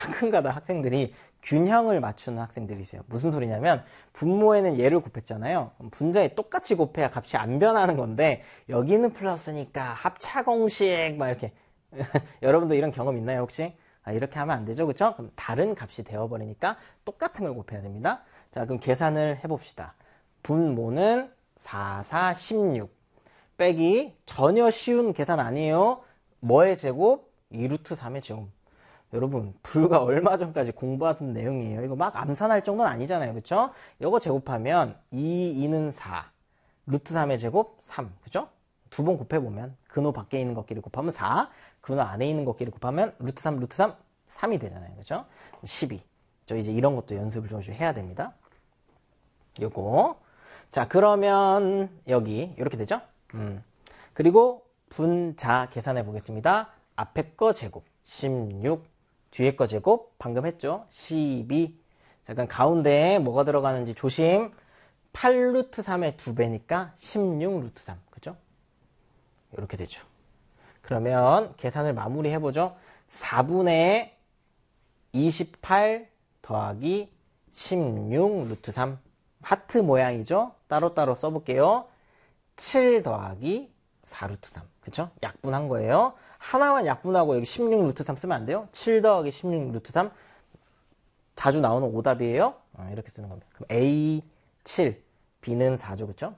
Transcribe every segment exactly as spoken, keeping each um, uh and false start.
가끔가다 학생들이 균형을 맞추는 학생들이 있어요. 무슨 소리냐면 분모에는 얘를 곱했잖아요. 분자에 똑같이 곱해야 값이 안 변하는 건데 여기는 플러스니까 합차 공식 막 이렇게 여러분도 이런 경험 있나요 혹시? 아, 이렇게 하면 안 되죠, 그쵸? 그럼 다른 값이 되어버리니까 똑같은 걸 곱해야 됩니다. 자, 그럼 계산을 해봅시다. 분모는 사, 사, 십육 빼기 전혀 쉬운 계산 아니에요. 뭐의 제곱? 이 루트 삼의 제곱. 여러분 불과 얼마 전까지 공부하던 내용이에요. 이거 막 암산할 정도는 아니잖아요, 그쵸? 이거 제곱하면 이, 이는 사, 루트 삼의 제곱 삼, 그죠? 두 번 곱해보면 근호 밖에 있는 것끼리 곱하면 사, 근호 안에 있는 것끼리 곱하면 루트 삼, 루트 삼, 삼이 되잖아요, 그죠? 십이. 저 이제 이런 것도 연습을 조금씩 해야 됩니다. 요거. 자, 그러면 여기 이렇게 되죠? 음. 그리고 분자 계산해 보겠습니다. 앞에 거 제곱 십육, 뒤에 거 제곱 방금 했죠? 십이. 잠깐 가운데에 뭐가 들어가는지 조심. 팔 루트 삼의 두 배니까 십육 루트 삼. 그죠? 이렇게 되죠. 그러면 계산을 마무리 해보죠. 사분의 이십팔 더하기 십육 루트 삼. 하트 모양이죠? 따로따로 써볼게요. 칠 더하기 사 루트 삼. 그쵸? 약분한 거예요. 하나만 약분하고 여기 십육 루트 삼 쓰면 안 돼요? 칠 더하기 십육 루트 삼. 자주 나오는 오답이에요. 어, 이렇게 쓰는 겁니다. 그럼 A 칠, B는 사죠. 그쵸?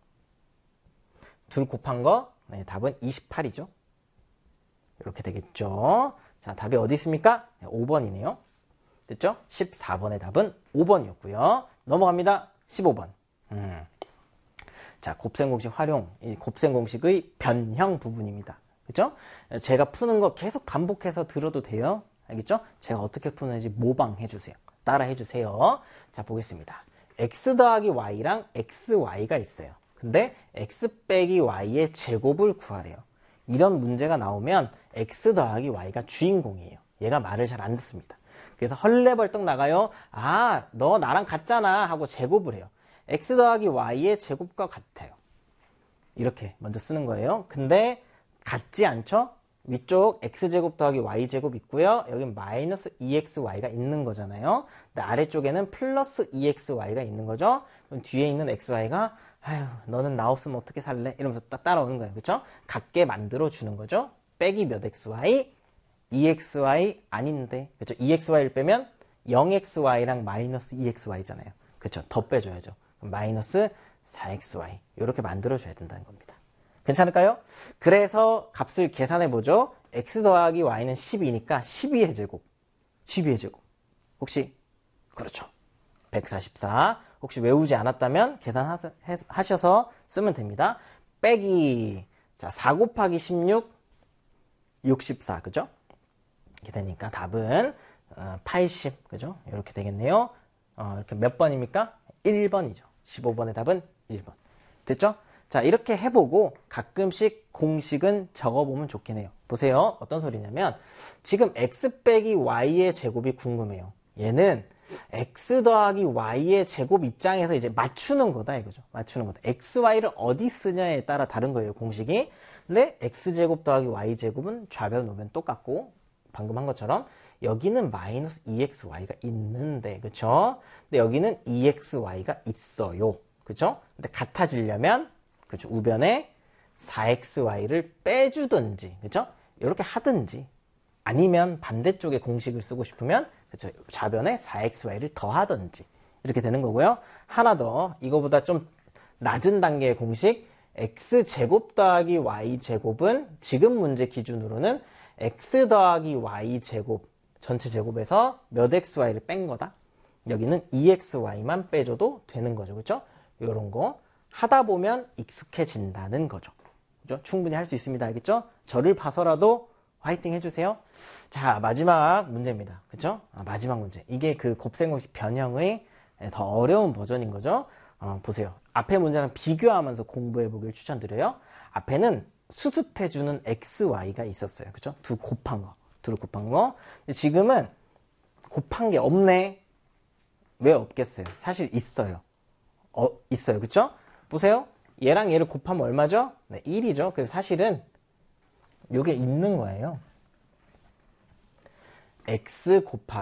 둘 곱한 거, 네, 답은 이십팔이죠. 이렇게 되겠죠. 자, 답이 어디 있습니까? 네, 오 번이네요. 됐죠? 십사 번의 답은 오 번이었고요. 넘어갑니다. 십오 번. 음. 자, 곱셈 공식 활용. 이 곱셈 공식의 변형 부분입니다. 그죠? 제가 푸는 거 계속 반복해서 들어도 돼요. 알겠죠? 제가 어떻게 푸는지 모방해 주세요. 따라 해 주세요. 자, 보겠습니다. x 더하기 y랑 xy가 있어요. 근데 x 빼기 y의 제곱을 구하래요. 이런 문제가 나오면 x 더하기 y가 주인공이에요. 얘가 말을 잘 안 듣습니다. 그래서 헐레벌떡 나가요. 아, 너 나랑 같잖아 하고 제곱을 해요. x 더하기 y의 제곱과 같아요. 이렇게 먼저 쓰는 거예요. 근데 같지 않죠? 위쪽 x제곱 더하기 y제곱 있고요. 여기 마이너스 이 엑스 와이가 있는 거잖아요. 근데 아래쪽에는 플러스 이 엑스 와이가 있는 거죠. 그럼 뒤에 있는 xy가 아휴 너는 나 없으면 어떻게 살래? 이러면서 딱 따라오는 거예요. 그렇죠? 같게 만들어 주는 거죠. 빼기 몇 xy? 이 엑스 와이 아닌데. 그렇죠? 이 엑스 와이를 빼면 영 엑스 와이랑 마이너스 이 엑스 와이잖아요. 그렇죠? 더 빼줘야죠. 그럼 마이너스 사 엑스 와이 이렇게 만들어 줘야 된다는 겁니다. 괜찮을까요? 그래서 값을 계산해 보죠. x 더하기 y는 십이니까 십이의 제곱. 십이의 제곱. 혹시 그렇죠. 백사십사. 혹시 외우지 않았다면 계산하셔서 쓰면 됩니다. 빼기 자, 사 곱하기 십육 육십사. 그죠? 이렇게 되니까 답은 팔십. 그죠? 이렇게 되겠네요. 어, 이렇게 몇 번입니까? 일 번이죠. 십오 번의 답은 일 번. 됐죠? 자, 이렇게 해보고 가끔씩 공식은 적어보면 좋긴 해요. 보세요. 어떤 소리냐면 지금 x 빼기 y의 제곱이 궁금해요. 얘는 x 더하기 y의 제곱 입장에서 이제 맞추는 거다 이거죠. 맞추는 거다. xy를 어디 쓰냐에 따라 다른 거예요. 공식이. 근데 x제곱 더하기 y제곱은 좌변 우변 똑같고 방금 한 것처럼 여기는 마이너스 이 엑스 와이가 있는데 그쵸? 근데 여기는 이 엑스 와이가 있어요. 그쵸? 근데 같아지려면 그죠? 우변에 사 엑스 와이를 빼주든지, 그죠? 이렇게 하든지, 아니면 반대쪽에 공식을 쓰고 싶으면, 그죠? 좌변에 사 엑스 와이를 더하든지, 이렇게 되는 거고요. 하나 더, 이거보다 좀 낮은 단계의 공식, x제곱 더하기 y제곱은 지금 문제 기준으로는 x 더하기 y제곱, 전체 제곱에서 몇 xy를 뺀 거다. 여기는 이 엑스 와이만 빼줘도 되는 거죠. 그죠? 요런 거. 하다 보면 익숙해진다는 거죠. 그죠? 충분히 할 수 있습니다. 알겠죠? 저를 봐서라도 화이팅 해주세요. 자, 마지막 문제입니다. 그죠? 아, 마지막 문제. 이게 그 곱셈공식 변형의 더 어려운 버전인 거죠. 어, 보세요. 앞에 문제랑 비교하면서 공부해보길 추천드려요. 앞에는 수습해주는 xy가 있었어요. 그죠? 두 곱한 거. 둘을 곱한 거. 근데 지금은 곱한 게 없네. 왜 없겠어요? 사실 있어요. 어, 있어요. 그쵸? 보세요. 얘랑 얘를 곱하면 얼마죠? 네, 일이죠. 그래서 사실은 이게 있는 거예요. x 곱하기